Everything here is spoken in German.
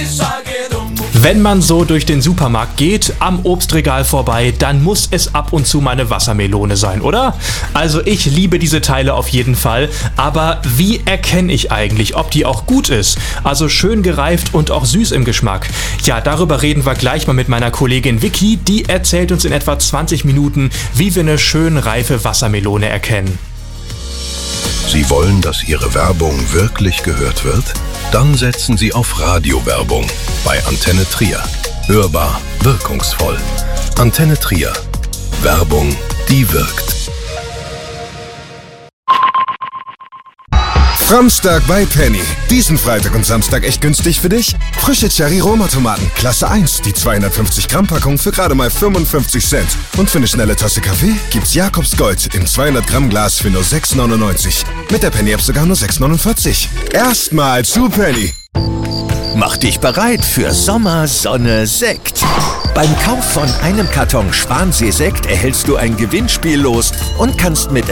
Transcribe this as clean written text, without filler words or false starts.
Wenn man so durch den Supermarkt geht, am Obstregal vorbei, dann muss es ab und zu mal eine Wassermelone sein, oder? Also ich liebe diese Teile auf jeden Fall, aber wie erkenne ich eigentlich, ob die auch gut ist? Also schön gereift und auch süß im Geschmack. Ja, darüber reden wir gleich mal mit meiner Kollegin Vicky, die erzählt uns in etwa 20 Minuten, wie wir eine schön reife Wassermelone erkennen. Sie wollen, dass Ihre Werbung wirklich gehört wird? Dann setzen Sie auf Radiowerbung bei Antenne Trier. Hörbar, wirkungsvoll. Antenne Trier. Werbung, die wirkt. Framstag bei Penny. Diesen Freitag und Samstag echt günstig für dich? Frische Cherry-Roma-Tomaten, Klasse 1, die 250 Gramm Packung für gerade mal 55 Cent. Und für eine schnelle Tasse Kaffee gibt's Jakobs Gold im 200 Gramm Glas für nur 6,99. Mit der Penny-App sogar nur 6,49. Erstmal zu Penny. Mach dich bereit für Sommer, Sonne, Sekt. Beim Kauf von einem Karton Schwansee-Sekt erhältst du ein Gewinnspiel los und kannst mit